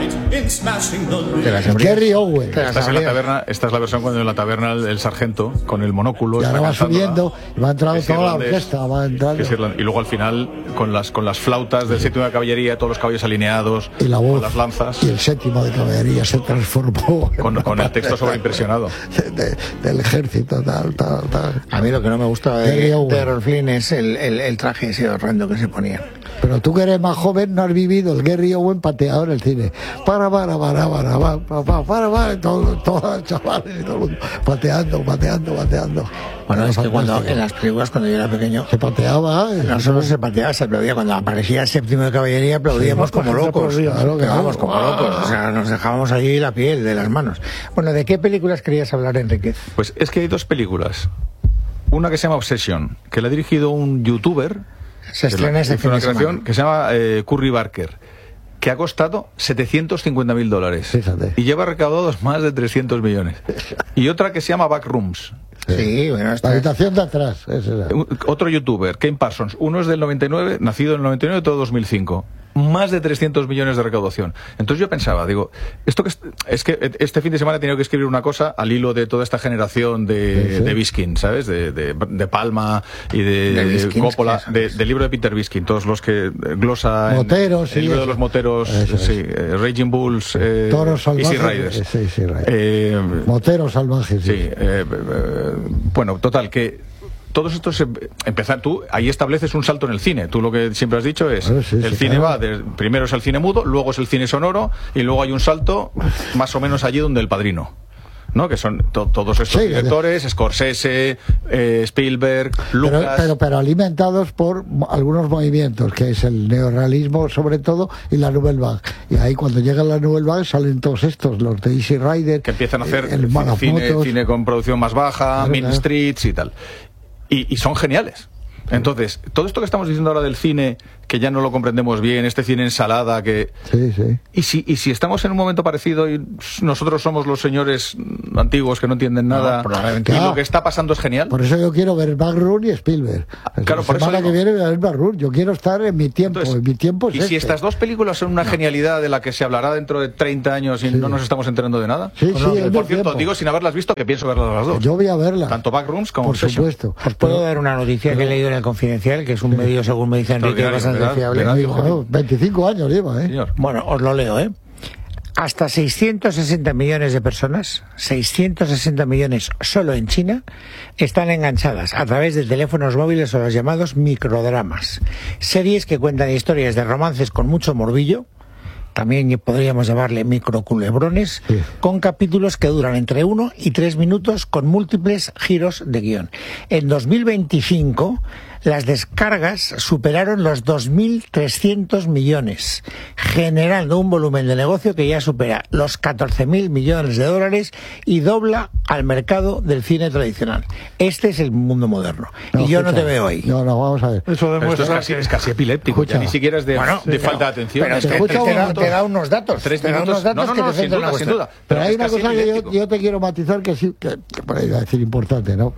Gary Owen. Esta es la versión cuando en la taberna el sargento con el monóculo. Y ahora va subiendo y va entrando toda la orquesta. Y luego al final con las flautas del séptimo de caballería, todos los caballos alineados, y la voz, con las lanzas. Y el séptimo de caballería se transformó con el texto sobreimpresionado del ejército, tal. A mí lo que no me gusta de Rolf Flynn es el traje ese horrendo que se ponía. Pero tú que eres más joven no has vivido el Gary Owen pateado en el cine. Para, todos chavales y todo el mundo pateando. Bueno, es que cuando en las películas, cuando yo era pequeño, se pateaba. No solo se pateaba, se aplaudía. Cuando aparecía el séptimo de caballería, aplaudíamos como locos. Claro. Como locos. O sea, nos dejábamos allí la piel de las manos. Bueno, ¿de qué películas querías hablar, Enríquez? Pues es que hay dos películas. Una que se llama Obsession, que la ha dirigido un youtuber. Se estrena ese fin de semana. Que se llama Curry Barker, que ha costado $750.000. Fíjate. Y lleva recaudados más de 300 millones. Y otra que se llama Backrooms. Sí, bueno, la habitación de atrás. Otro youtuber, Kane Parsons. Uno es del 99, nacido en el 99, todo 2005. Más de 300 millones de recaudación. Entonces yo pensaba, esto que es que este fin de semana he tenido que escribir una cosa al hilo de toda esta generación de Biskin, ¿sabes? De Palma y de Coppola, del libro de Peter Biskin, todos los que glosa moteros, el libro de los moteros, Raging Bulls, Toros Easy Salvajes, Riders, moteros salvajes. Bueno, total, que todos estos tú ahí estableces un salto en el cine. Tú lo que siempre has dicho es el cine va primero es el cine mudo, luego es el cine sonoro y luego hay un salto más o menos allí donde El Padrino, ¿no? Que son todos estos directores, Scorsese, Spielberg, Lucas, pero alimentados por algunos movimientos, que es el neorrealismo sobre todo y la Nouvelle Vague. Y ahí cuando llega la Nouvelle Vague salen todos estos, los de Easy Rider, que empiezan a hacer cine con producción más baja, Mean Streets y tal. Y son geniales. Entonces, todo esto que estamos diciendo ahora del cine, que ya no lo comprendemos bien, este cine ensalada que... Y si estamos en un momento parecido y nosotros somos los señores antiguos que no entienden nada, y lo que está pasando es genial. Por eso yo quiero ver Backrooms y Spielberg. Claro, por eso que viene ver Backrooms. Yo quiero estar en mi tiempo. Entonces, en mi tiempo es si estas dos películas son una genialidad de la que se hablará dentro de 30 años y no nos estamos enterando de nada. Por cierto, digo sin haberlas visto que pienso verlas las dos. Yo voy a verlas. Tanto Backrooms como por supuesto. Os puedo dar una noticia que he leído en El Confidencial, que es un medio, según me dice Enrique, bastante fiable. 25 años lleva, Señor. Bueno, os lo leo, Hasta 660 millones de personas, 660 millones solo en China, están enganchadas a través de teléfonos móviles o los llamados microdramas. Series que cuentan historias de romances con mucho morbillo, también podríamos llamarle microculebrones, con capítulos que duran entre 1 y 3 minutos con múltiples giros de guión. En 2025, las descargas superaron los 2.300 millones, generando un volumen de negocio que ya supera los 14.000 millones de dólares y dobla al mercado del cine tradicional. Este es el mundo moderno. Y yo no te veo ahí. No, vamos a ver. Eso demuestra es casi epiléptico. Ya ni siquiera es de falta de atención. Pero te da unos datos. Te da unos datos que te centran una sin duda. Pero hay una cosa que yo te quiero matizar que sí, que por ahí iba a decir importante, ¿no?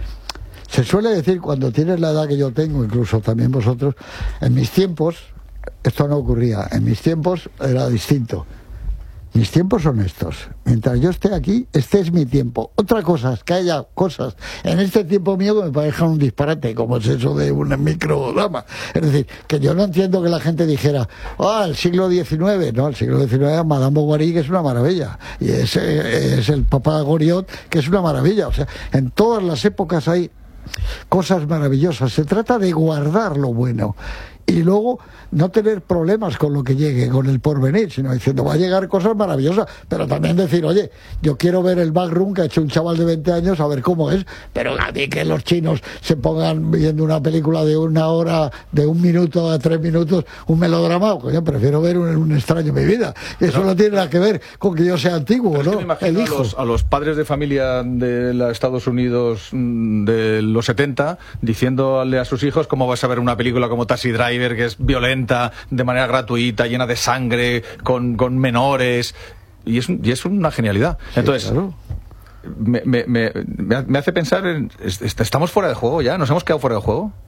Se suele decir, cuando tienes la edad que yo tengo, incluso también vosotros, en mis tiempos esto no ocurría. En mis tiempos era distinto. Mis tiempos son estos. Mientras yo esté aquí, este es mi tiempo. Otra cosa es que haya cosas en este tiempo mío que me parezcan un disparate, como es eso de un microdrama. Es decir, que yo no entiendo que la gente dijera, el siglo XIX. No, el siglo XIX, Madame Bovary, que es una maravilla. Y es el Papá Goriot, que es una maravilla. O sea, en todas las épocas hay cosas maravillosas. Se trata de guardar lo bueno y luego no tener problemas con lo que llegue, con el porvenir, sino diciendo, va a llegar cosas maravillosas, pero también decir, oye, yo quiero ver el Backroom que ha hecho un chaval de 20 años, a ver cómo es, pero a mí que los chinos se pongan viendo una película de 1 hora, de 1 minuto a 3 minutos, un melodrama, coño, prefiero ver un extraño en mi vida. Y eso no tiene nada que ver con que yo sea antiguo, ¿no? Es que me imagino a los padres de familia de los Estados Unidos de los 70 diciéndole a sus hijos cómo vas a ver una película como Taxi Driver, que es violenta de manera gratuita, llena de sangre, con menores, y es una genialidad. Entonces, claro, me hace pensar estamos fuera de juego ya, nos hemos quedado fuera de juego.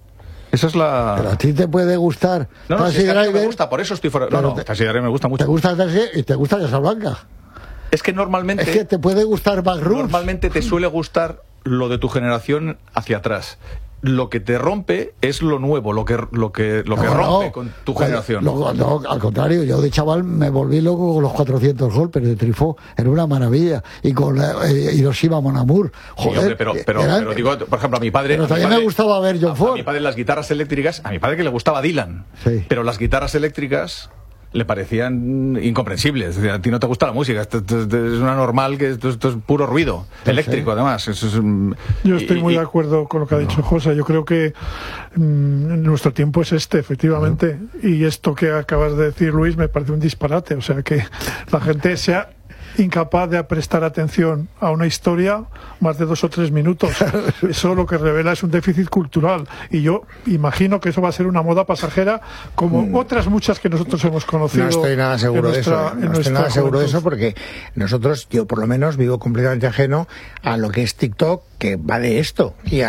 Esa es la... Pero a ti te puede gustar No, Taxi si es que a mí Driver. me gusta, por eso estoy fuera... No, Taxi Driver me gusta mucho. Te gusta Taxi y te gusta Casablanca. Es que normalmente... Es que te puede gustar Backrooms. Normalmente te suele gustar lo de tu generación hacia atrás. Lo que te rompe es lo nuevo, lo que rompe con tu generación. No, al contrario, yo de chaval me volví loco con los 400 golpes de Truffaut, era una maravilla, y con Hiroshima Mon Amour, joder. Sí, hombre, pero digo, por ejemplo, a mi padre... Pero también me gustaba ver John Ford. A mi padre las guitarras eléctricas, a mi padre que le gustaba Dylan, sí. Pero las guitarras eléctricas le parecían incomprensibles. Es decir, a ti no te gusta la música, esto es una normal, que esto es puro ruido eléctrico, además. Yo estoy muy de acuerdo con lo que ha dicho José. Yo creo que nuestro tiempo es efectivamente. Y esto que acabas de decir, Luis, me parece un disparate. O sea, que la gente sea incapaz de prestar atención a una historia más de 2 o 3 minutos. Eso lo que revela es un déficit cultural, y yo imagino que eso va a ser una moda pasajera como otras muchas que nosotros hemos conocido. No estoy nada seguro de eso. No estoy nada seguro de eso, porque nosotros, yo por lo menos, vivo completamente ajeno a lo que es TikTok, que va de esto, y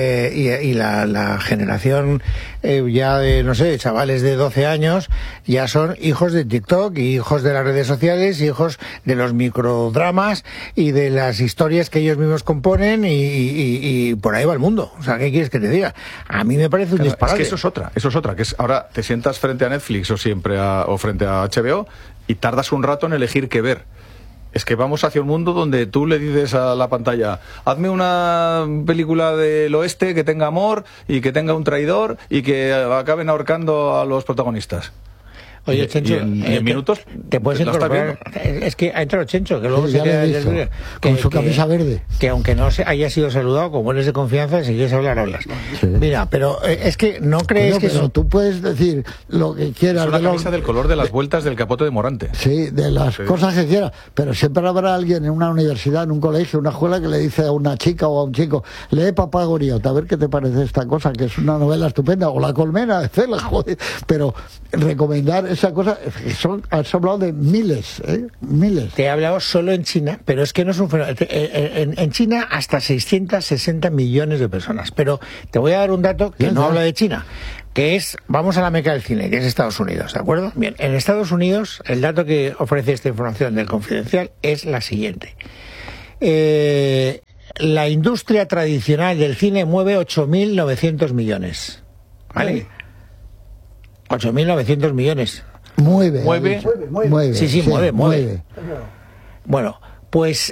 la generación ya de, no sé, chavales de 12 años ya son hijos de TikTok y hijos de las redes sociales y hijos de los microdramas y de las historias que ellos mismos componen, y por ahí va el mundo. O sea, ¿qué quieres que te diga? A mí me parece un disparate. Es que eso es otra, que es ahora te sientas frente a Netflix o frente a HBO y tardas un rato en elegir qué ver. Es que vamos hacia un mundo donde tú le dices a la pantalla: hazme una película del oeste que tenga amor y que tenga un traidor y que acaben ahorcando a los protagonistas. Oye, Chencho, en minutos te puedes incorporar. Es que ha entrado Chencho, que luego sí, se queda con su camisa verde. Que aunque no haya sido saludado, como eres de confianza, si quieres hablar, hablas. Sí. Mira, pero es que no crees que eso... Tú puedes decir lo que quieras. Es una camisa del color de las vueltas del capote de Morante. Sí, de las cosas que quieras. Pero siempre habrá alguien en una universidad, en un colegio, en una escuela, que le dice a una chica o a un chico: lee Papá Goriot, a ver qué te parece esta cosa, que es una novela estupenda, o La colmena de Cela, joder. Pero recomendar esa cosa... Has hablado de miles. Te he hablado solo en China, pero es que no es un fenómeno. En China hasta 660 millones de personas. Pero te voy a dar un dato que no habla de China, que es, vamos a la meca del cine, que es Estados Unidos, ¿de acuerdo? Bien, en Estados Unidos el dato que ofrece esta información del Confidencial es la siguiente. La industria tradicional del cine mueve 8.900 millones. ¿Vale? 8.900 millones. Mueve. Sí, mueve. Bueno, pues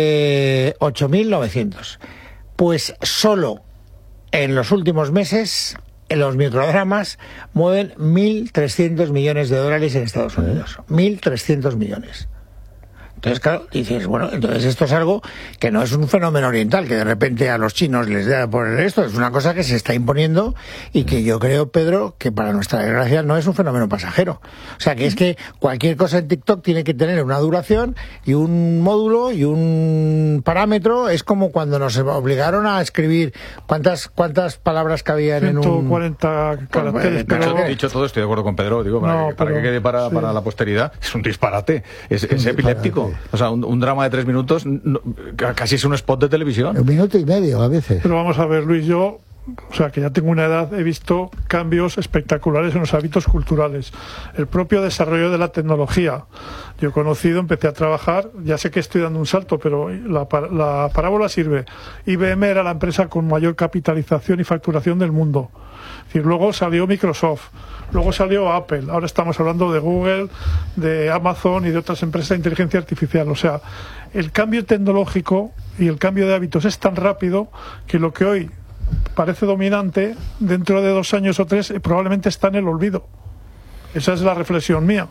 8.900. Pues solo en los últimos meses, en los microdramas mueven 1.300 millones de dólares en Estados Unidos. 1.300 millones. Entonces, claro, dices, bueno, entonces esto es algo que no es un fenómeno oriental, que de repente a los chinos les da por esto, es una cosa que se está imponiendo y que yo creo, Pedro, que para nuestra desgracia no es un fenómeno pasajero. O sea, que es que cualquier cosa en TikTok tiene que tener una duración y un módulo y un parámetro. Es como cuando nos obligaron a escribir cuántas palabras cabían en un... 140 caracteres. Dicho todo, estoy de acuerdo con Pedro, digo, para que quede para la posteridad. Es un disparate, es epiléptico. O sea, un drama de 3 minutos casi es un spot de televisión. 1 minuto y medio a veces. Pero vamos a ver, Luis, yo, o sea, que ya tengo una edad, he visto cambios espectaculares en los hábitos culturales. El propio desarrollo de la tecnología. Yo he conocido, empecé a trabajar, ya sé que estoy dando un salto, pero la parábola sirve. IBM era la empresa con mayor capitalización y facturación del mundo. Es decir, luego salió Microsoft, luego salió Apple, ahora estamos hablando de Google, de Amazon y de otras empresas de inteligencia artificial. O sea, el cambio tecnológico y el cambio de hábitos es tan rápido que lo que hoy parece dominante, dentro de 2 años o 3 probablemente está en el olvido. Esa es la reflexión mía.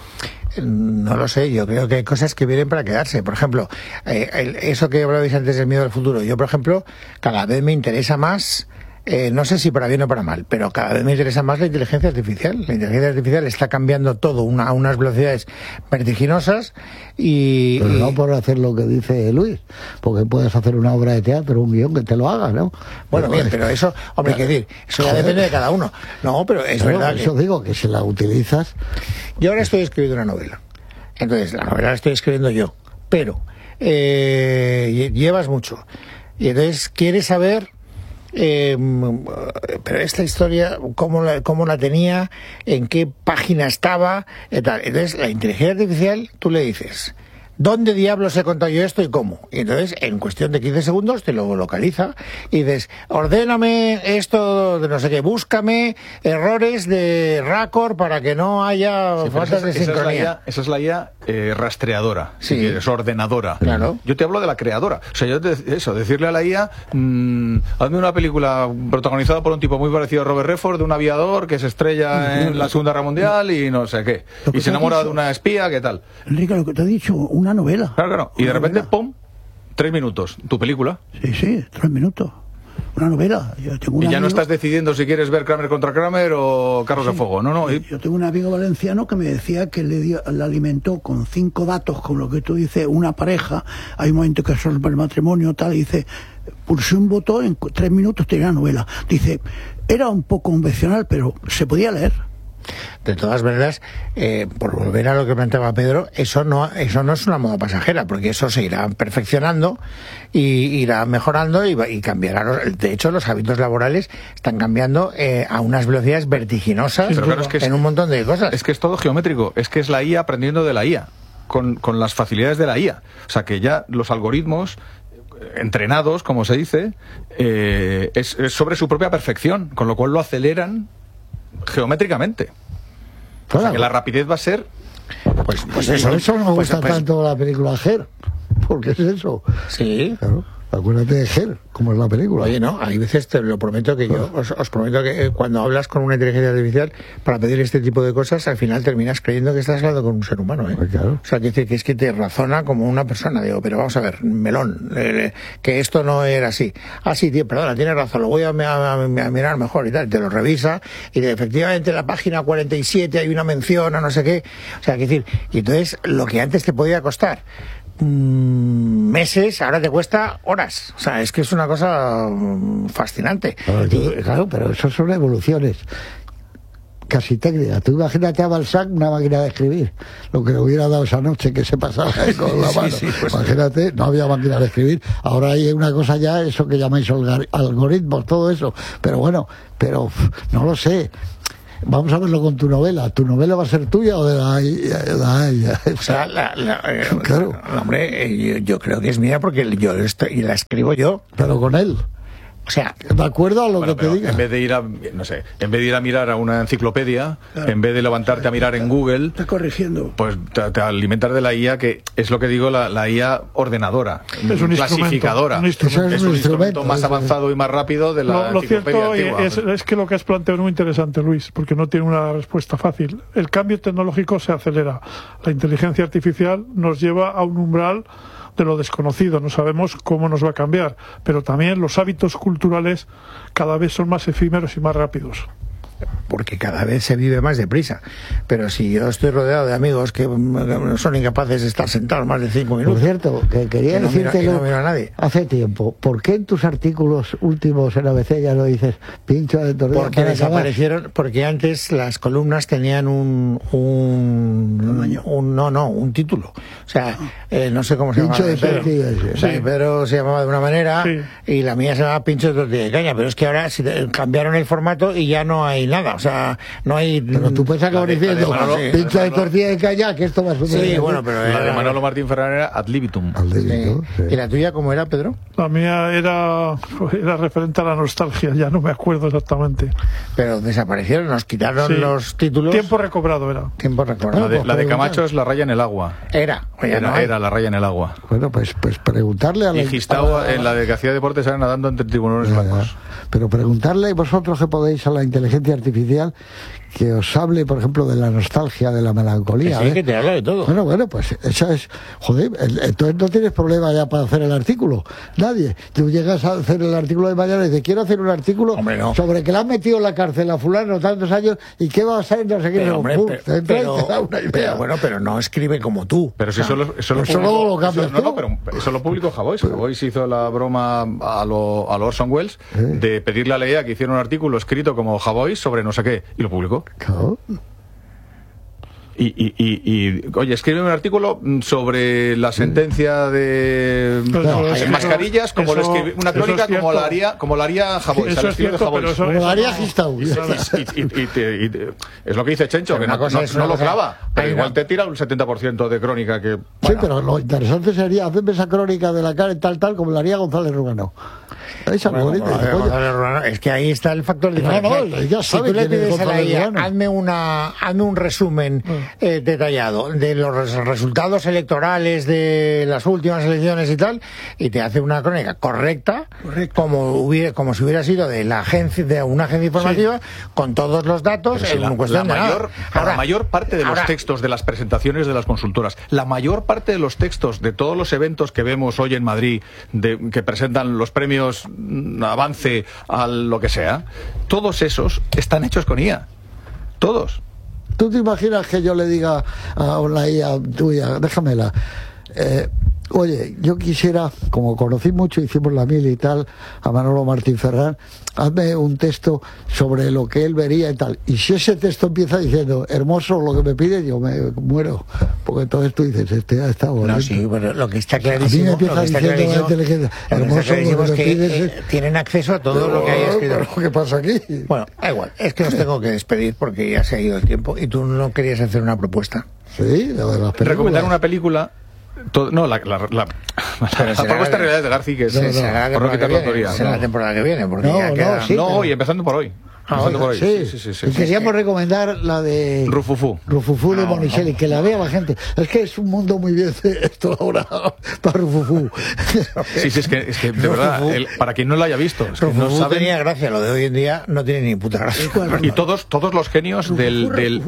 No lo sé, yo creo que hay cosas que vienen para quedarse. Por ejemplo, eso que hablabais antes del miedo al futuro. Yo, por ejemplo, cada vez me interesa más, no sé si para bien o para mal, pero cada vez me interesa más la inteligencia artificial. La inteligencia artificial está cambiando todo a unas velocidades vertiginosas pero no por hacer lo que dice Luis, porque puedes hacer una obra de teatro, un guión que te lo haga, ¿no? Bueno, bien, pero eso, hombre, hay que decir, eso ya depende de cada uno. No, pero es verdad eso digo, que si la utilizas... Yo ahora estoy escribiendo una novela. Entonces, la novela la estoy escribiendo yo, pero llevas mucho. Y entonces quieres saber pero esta historia, ¿cómo la tenía? ¿En qué página estaba? Tal. Entonces, la inteligencia artificial, tú le dices, ¿dónde diablos he contado yo esto y cómo? Y entonces, en cuestión de 15 segundos, te lo localiza y dices, ordéname esto de no sé qué, búscame errores de Raccord para que no haya faltas de sincronía. Esa es la IA rastreadora, Sí. si quieres, ordenadora. Claro. Yo te hablo de la creadora. O sea, decirle a la IA, hazme una película protagonizada por un tipo muy parecido a Robert Redford, de un aviador que se estrella en la Segunda Guerra Mundial y no sé qué. Lo que Y se te enamora has de dicho, una espía, ¿qué tal? Enrique, lo que te he dicho, una novela. Claro. Y de Una repente, novela. ¡pum! 3 minutos, tu película. Sí, 3 minutos. Una novela. Yo tengo un Y ya no amigo- estás decidiendo si quieres ver Kramer contra Kramer o Carros de Fuego. No. Yo tengo un amigo valenciano que me decía que le alimentó con 5 datos, con lo que tú dices, una pareja, hay un momento que resuelve el matrimonio, tal, y dice, pulsé un botón, en 3 minutos tenía una novela. Dice, era un poco convencional, pero se podía leer. De todas maneras, por volver a lo que planteaba Pedro, eso no es una moda pasajera, porque eso se irá perfeccionando y irá mejorando y cambiará. De hecho, los hábitos laborales están cambiando a unas velocidades vertiginosas Pero claro, es que en un montón de cosas. Es que es todo geométrico, es que es la IA aprendiendo de la IA, con las facilidades de la IA. O sea, que ya los algoritmos entrenados, como se dice, es sobre su propia perfección, con lo cual lo aceleran geométricamente. O sea, que la rapidez va a ser... Pues Por eso. eso me Pues- gusta pues- tanto la película Her. Porque es eso. Sí. Claro. Acuérdate de Her, como es la película. Oye, no, hay veces te lo prometo que yo os prometo que cuando hablas con una inteligencia artificial para pedir este tipo de cosas, al final terminas creyendo que estás hablando con un ser humano, ¿eh? Pues claro. O sea, que es que te razona como una persona. Digo, pero vamos a ver, melón, que esto no era así. Ah, sí, tío, perdona, tienes razón, lo voy a mirar mejor y tal. Te lo revisa y efectivamente en la página 47 hay una mención a no sé qué. O sea, que decir, y entonces lo que antes te podía costar meses, ahora te cuesta horas. O sea, es que es una cosa fascinante. Claro, pero eso son evoluciones casi técnicas. Tú imagínate a Balzac una máquina de escribir, lo que le hubiera dado esa noche que se pasaba con la mano. Pues, Imagínate, no había máquina de escribir. Ahora hay una cosa ya, eso que llamáis algoritmos, todo eso. Pero bueno, no lo sé. Vamos a verlo con tu novela. ¿Tu novela va a ser tuya o de la ella? O sea, claro. Hombre, yo creo que es mía porque y la escribo yo. Pero con él. O sea, De acuerdo a lo Bueno, que te pero diga. en vez de ir a, no sé, en vez de ir a mirar a una enciclopedia, en vez de levantarte a mirar en Google, Está corrigiendo. pues te alimentas de la IA, que es lo que digo, la IA ordenadora, Es un clasificadora. instrumento, Eso Es un instrumento más avanzado y más rápido de la Lo enciclopedia cierto antigua. es que lo que has planteado es muy interesante, Luis, porque no tiene una respuesta fácil. El cambio tecnológico se acelera. La inteligencia artificial nos lleva a un umbral de lo desconocido. No sabemos cómo nos va a cambiar, pero también los hábitos culturales cada vez son más efímeros y más rápidos. porque cada vez se vive más deprisa. Pero si yo estoy rodeado de amigos que son incapaces de estar sentados más de 5 Por minutos. cierto, que quería Y no miro- decirte y no miro a nadie. hace tiempo. ¿Por qué en tus artículos últimos en ABC ya no dices pincho de tornillo? Porque para acabar? desaparecieron, porque antes las columnas tenían un título. O sea, no sé cómo se Pincho llamaba. de Pedro. tortilla, sí. O sea, Pedro se llamaba de una manera Sí. y la mía se llamaba pincho de tortilla de caña. Pero es que ahora cambiaron el formato y ya no hay nada. O sea, no hay. Pero tú puedes acabar La de diciendo Manolo- pincho de Manolo- tortilla de caña, que esto va a suceder. Sí, bueno, pero La de Manolo Martín Ferrer era ad libitum. Al dedito, sí. ¿Y la tuya cómo era, Pedro? La mía era referente a la nostalgia, ya no me acuerdo exactamente. Pero desaparecieron, nos quitaron Sí. los títulos. Tiempo recobrado era. Tiempo recordado. La de Camacho es la raya en el agua. Era. Oye, no hay. Era la raya en el agua. Bueno, pues preguntarle a la... Y Gistau, en la de que hacía deportes, era nadando entre tiburones Ya, blancos. ya. Pero preguntarle vosotros que podéis a la inteligencia artificial que os hable, por ejemplo, de la nostalgia, de la melancolía. Que sí, ¿eh? que te habla de todo. Bueno, pues esa es... Joder, entonces no tienes problema ya para hacer el artículo. Nadie. Tú llegas a hacer el artículo de mañana y dices, quiero hacer un artículo Hombre, no. sobre que le han metido en la cárcel a fulano tantos años y qué va a ser, no sé qué. Pero, no, hombre, pum, pero- te entra y pero- te da una idea. pero bueno, pero no escribe como tú. Pero si eso lo eso luego lo cambias eso, no, tú. pero eso lo publicó Javois. Javois hizo la broma a lo Orson Welles de pedirle a la IA que hiciera un artículo escrito como Javois sobre no sé qué, y lo publicó. Claro. Oye, escribe un artículo sobre la sentencia de mascarillas, como lo escribe, una crónica como la haría Jabón. Eso es cierto, pero como lo haría Gistau. Es lo que dice Chencho, que no lo clava, pero igual te tira un 70% de crónica que... Sí, pero lo interesante sería hacerme esa crónica de la cara tal como la haría González Rugano. Es que ahí está el factor diferencial. Si tú le pides a la IA, hazme un resumen detallado de los resultados electorales de las últimas elecciones y tal, y te hace una crónica correcta. Como si hubiera sido de una agencia informativa, con todos los datos en cuestión de nada. La mayor parte de los textos de las presentaciones de las consultoras, la mayor parte de los textos de todos los eventos que vemos hoy en Madrid, que presentan los premios Avance a lo que sea, todos esos están hechos con IA. Todos. ¿Tú te imaginas que yo le diga a una IA tuya, déjamela, oye, yo quisiera, como conocí mucho, hicimos la mil y tal, a Manolo Martín Ferrán, hazme un texto sobre lo que él vería y tal. Y si ese texto empieza diciendo, hermoso lo que me pide, yo me muero. Porque entonces tú dices, está bonito. No, sí, pero lo que está clarísimo, es que tienen acceso a todo lo que hay escrito. ¿Qué pasa aquí? Bueno, da igual, es que os tengo que despedir porque ya se ha ido el tiempo y tú no querías hacer una propuesta. Sí, la de las películas. Recomendar una película. La propuesta realidad de García, que será la temporada que viene, porque ya queda... hoy, empezando por hoy. Sí. Y queríamos recomendar la de Rufufú de Monicelli, que la vea la gente. Es que es un mundo muy bien esto ahora para Rufufú. Sí, es que de verdad, para quien no lo haya visto, es que no saben... tenía gracia, lo de hoy en día no tiene ni puta gracia. Y todos los genios del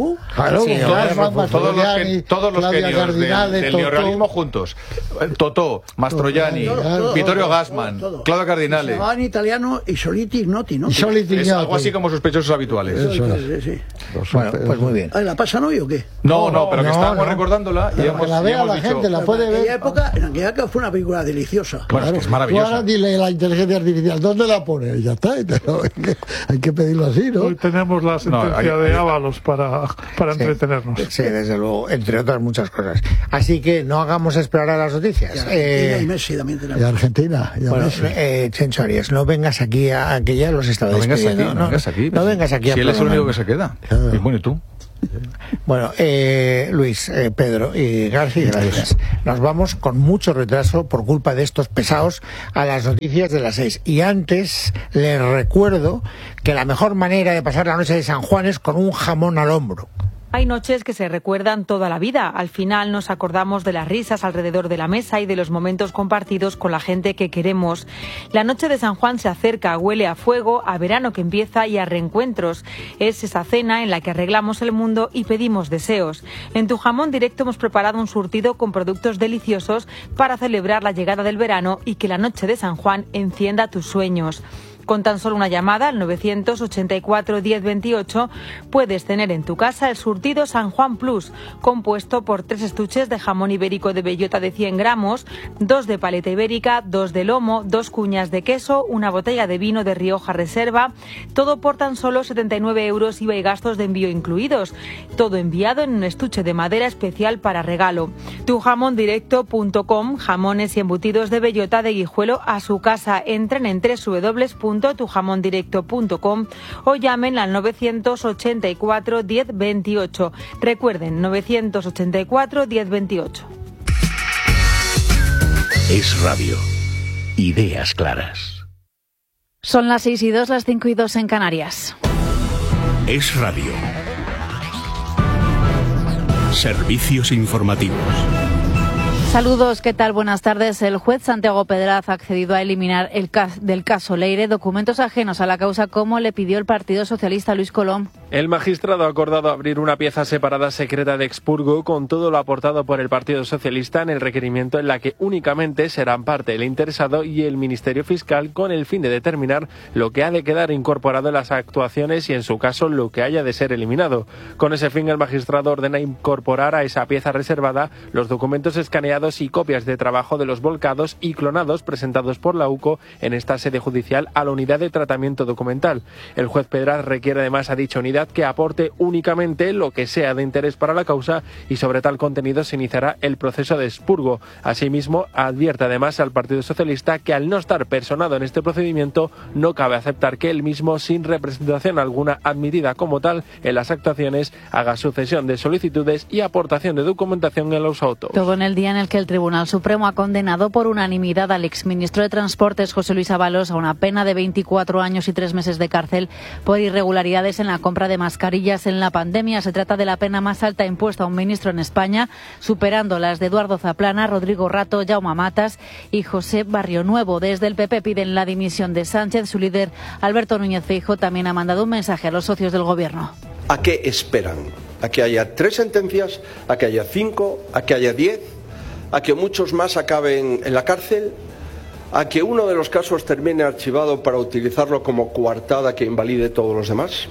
todos los genios del neorrealismo juntos. Totò, Mastroianni, Vittorio Gassman, Claudio Cardinale. En italiano y Soliti Ignoti, ¿no? Es algo así como sospechosos habituales. Sí. Bueno, pues muy bien. ¿La pasan hoy o qué? No, pero que estábamos recordándola y que la vea la gente, la puede ver. En aquella época fue una película deliciosa. Bueno, es maravillosa. Tú ahora dile la inteligencia artificial, ¿dónde la pone? Ya está, hay que pedirlo así, ¿no? Hoy tenemos la sentencia de Ábalos para entretenernos. Sí, desde luego, entre otras muchas cosas. Así que no hagamos esperar a las noticias. Y Messi también tenemos. Y Argentina. Chencho Arias, no vengas aquí a que ya los estaba despidiendo. No vengas aquí si él es el único que se queda. Y bueno, ¿y tú? Bueno, Luis, Pedro y García, gracias. Nos vamos con mucho retraso por culpa de estos pesados a las noticias de las 6. Y antes les recuerdo que la mejor manera de pasar la noche de San Juan es con un jamón al hombro. Hay noches que se recuerdan toda la vida. Al final nos acordamos de las risas alrededor de la mesa y de los momentos compartidos con la gente que queremos. La noche de San Juan se acerca, huele a fuego, a verano que empieza y a reencuentros. Es esa cena en la que arreglamos el mundo y pedimos deseos. En Tu Jamón Directo hemos preparado un surtido con productos deliciosos para celebrar la llegada del verano y que la noche de San Juan encienda tus sueños. Con tan solo una llamada al 984 1028 puedes tener en tu casa el surtido San Juan Plus, compuesto por 3 estuches de jamón ibérico de bellota de 100 gramos, 2 de paleta ibérica, 2 de lomo, 2 cuñas de queso, una botella de vino de Rioja Reserva, todo por tan solo 79 euros IVA y gastos de envío incluidos. Todo enviado en un estuche de madera especial para regalo. Tujamondirecto.com, jamones y embutidos de bellota de Guijuelo a su casa. Entren en www.tujamondirecto.com o llamen al 984 1028. Recuerden, 984 1028. Es radio. Ideas claras. Son las 6:02, las 5:02 en Canarias. Es radio. Servicios informativos. Saludos, ¿qué tal? Buenas tardes. El juez Santiago Pedraz ha accedido a eliminar del caso Leire documentos ajenos a la causa como le pidió el Partido Socialista Luis Colom. El magistrado ha acordado abrir una pieza separada secreta de expurgo con todo lo aportado por el Partido Socialista en el requerimiento, en la que únicamente serán parte el interesado y el Ministerio Fiscal, con el fin de determinar lo que ha de quedar incorporado en las actuaciones y, en su caso, lo que haya de ser eliminado. Con ese fin, el magistrado ordena incorporar a esa pieza reservada los documentos escaneados y copias de trabajo de los volcados y clonados presentados por la UCO en esta sede judicial a la unidad de tratamiento documental. El juez Pedraz requiere además a dicha unidad publicidad que aporte únicamente lo que sea de interés para la causa y sobre tal contenido se iniciará el proceso de expurgo. Asimismo, advierte además al Partido Socialista que al no estar personado en este procedimiento no cabe aceptar que él mismo, sin representación alguna admitida como tal en las actuaciones, haga sucesión de solicitudes y aportación de documentación en los autos. Todo en el día en el que el Tribunal Supremo ha condenado por unanimidad al exministro de Transportes, José Luis Ábalos, a una pena de 24 años y 3 meses de cárcel por irregularidades en la compra de mascarillas en la pandemia. Se trata de la pena más alta impuesta a un ministro en España, superando las de Eduardo Zaplana, Rodrigo Rato, Jaume Matas y José Barrionuevo. Desde el PP piden la dimisión de Sánchez. Su líder, Alberto Núñez Feijóo, también ha mandado un mensaje a los socios del Gobierno. ¿A qué esperan? ¿A que haya 3 sentencias? ¿A que haya 5? ¿A que haya 10? ¿A que muchos más acaben en la cárcel? ¿A que uno de los casos termine archivado para utilizarlo como coartada que invalide todos los demás?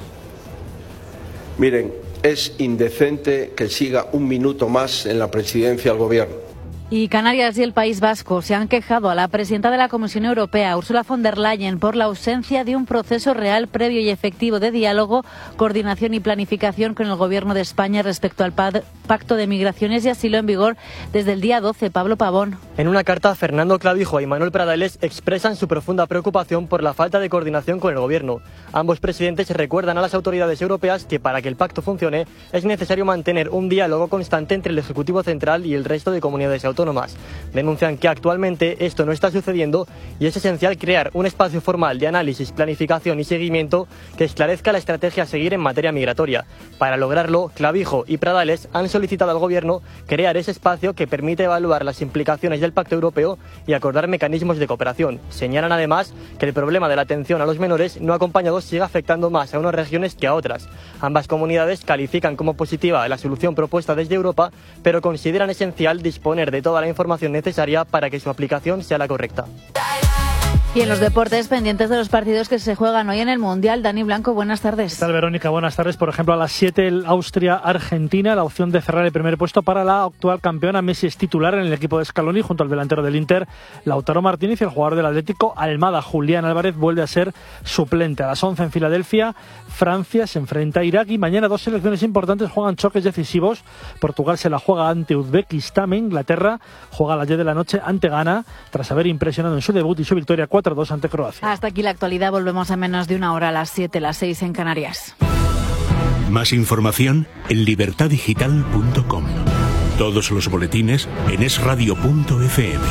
Miren, es indecente que siga un minuto más en la presidencia del Gobierno. Y Canarias y el País Vasco se han quejado a la presidenta de la Comisión Europea, Ursula von der Leyen, por la ausencia de un proceso real, previo y efectivo de diálogo, coordinación y planificación con el Gobierno de España respecto al Pacto de Migraciones y Asilo en vigor desde el día 12. Pablo Pavón. En una carta, Fernando Clavijo y Manuel Pradales expresan su profunda preocupación por la falta de coordinación con el Gobierno. Ambos presidentes recuerdan a las autoridades europeas que para que el pacto funcione es necesario mantener un diálogo constante entre el Ejecutivo Central y el resto de comunidades autónomas. Denuncian que actualmente esto no está sucediendo y es esencial crear un espacio formal de análisis, planificación y seguimiento que esclarezca la estrategia a seguir en materia migratoria. Para lograrlo, Clavijo y Pradales han solicitado al Gobierno crear ese espacio que permite evaluar las implicaciones del Pacto Europeo y acordar mecanismos de cooperación. Señalan además que el problema de la atención a los menores no acompañados sigue afectando más a unas regiones que a otras. Ambas comunidades califican como positiva la solución propuesta desde Europa, pero consideran esencial disponer de toda la información necesaria para que su aplicación sea la correcta. Y en los deportes, pendientes de los partidos que se juegan hoy en el Mundial. Dani Blanco, buenas tardes. ¿Qué tal, Verónica? Buenas tardes. Por ejemplo, a las 7 el Austria-Argentina, la opción de cerrar el primer puesto para la actual campeona. Messi es titular en el equipo de Scaloni junto al delantero del Inter, Lautaro Martínez, y el jugador del Atlético, Almada. Julián Álvarez vuelve a ser suplente. A las 11 en Filadelfia, Francia se enfrenta a Irak y mañana 2 selecciones importantes juegan choques decisivos. Portugal se la juega ante Uzbekistán. Inglaterra juega a las 10 de la noche ante Ghana tras haber impresionado en su debut y su victoria 4-2 ante Croacia. Hasta aquí la actualidad. Volvemos en menos de una hora, a las 7, las 6 en Canarias. Más información en libertadigital.com. Todos los boletines en esradio.fm.